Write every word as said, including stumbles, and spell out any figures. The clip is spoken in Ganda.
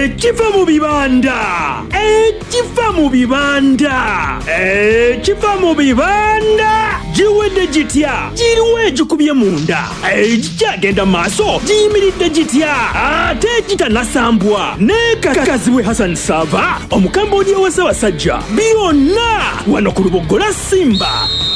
ekiva mu bibanda ekiva mu bibanda ekiva mu bibanda giwedde gitya giriwo egikubye munda egikyagenda maaso giyimiridde gitya ate gitanasambwa nekakazibwe Hassan Sava omukambodi wa Ssaabasajja byonna wano ku Lubogola Simba.